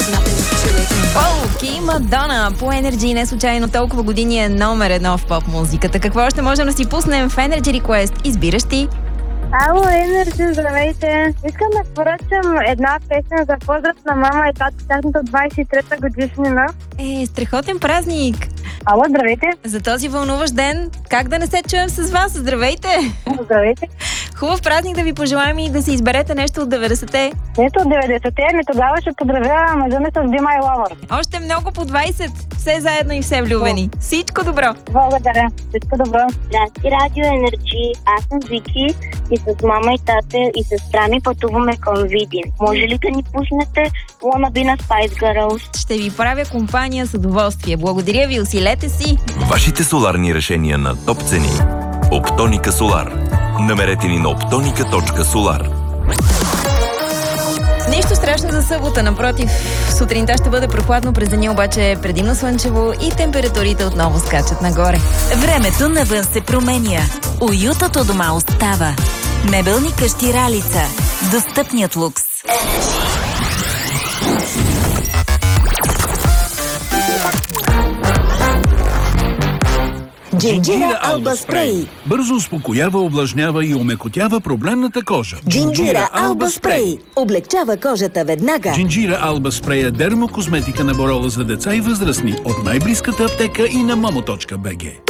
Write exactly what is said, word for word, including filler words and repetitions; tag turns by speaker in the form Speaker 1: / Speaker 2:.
Speaker 1: Полки Мадона по Energy, не случайно толкова години е номер едно в поп-музиката. Какво още можем да си пуснем в Energy Request? Избираш ти.
Speaker 2: Ало, Energy, здравейте! Искам да поръчам една песен за поздрав на мама и тата, тяхната двадесет и трета годишнина.
Speaker 1: Е, страхотен празник!
Speaker 2: Ало, здравейте!
Speaker 1: За този вълнуващ ден, как да не се чуем с вас? Здравейте!
Speaker 2: Здравейте!
Speaker 1: Хубав празник да ви пожелаем и да си изберете нещо от деветдесетте.
Speaker 2: Нещо от деветдесетте, ми тогава ще поздравя мъжа ми с Be My Lover.
Speaker 1: Още много по двадесет. Все заедно и все влюбени. Всичко добро!
Speaker 2: Благодаря. Всичко добро.
Speaker 3: Здрасти, Радио Енерджи. Аз съм Вики и с мама и тата и сестра ми пътуваме към Видин. Може ли да ни пуснете Wanna Be на Spice Girls?
Speaker 1: Ще ви правя компания с удоволствие. Благодаря ви, усилете си!
Speaker 4: Вашите соларни решения на топ цени. Оптоника Солар. Намерете ни на оптоника точка солар.
Speaker 1: Нищо страшно за събота, напротив. Сутринта ще бъде прохладно, през деня обаче предимно слънчево и температурите отново скачат нагоре.
Speaker 5: Времето навън се променя. Уютът у дома остава. Мебелни къщи Ралица. Достъпният лукс.
Speaker 6: Джинджира Алба Спрей. Бързо успокоява, увлажнява и омекотява проблемната кожа.
Speaker 7: Джинджира Алба Спрей. Облегчава кожата веднага.
Speaker 6: Джинджира Алба Спрей е дермокозметика на Борола за деца и възрастни от най-близката аптека и на момо точка бг.